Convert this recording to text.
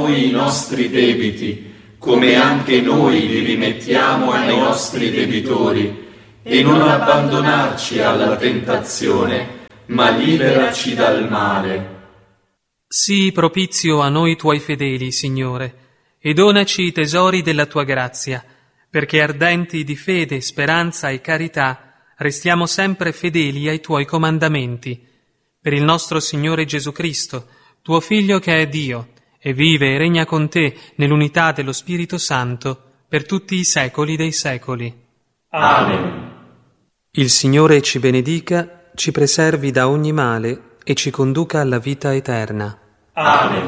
noi i nostri debiti, come anche noi li rimettiamo ai nostri debitori, e non abbandonarci alla tentazione, ma liberaci dal male. Sii propizio a noi tuoi fedeli, Signore, e donaci i tesori della tua grazia, perché ardenti di fede, speranza e carità restiamo sempre fedeli ai tuoi comandamenti. Per il nostro Signore Gesù Cristo, tuo Figlio che è Dio, e vive e regna con te nell'unità dello Spirito Santo, per tutti i secoli dei secoli. Amen. Il Signore ci benedica, ci preservi da ogni male e ci conduca alla vita eterna. Amen.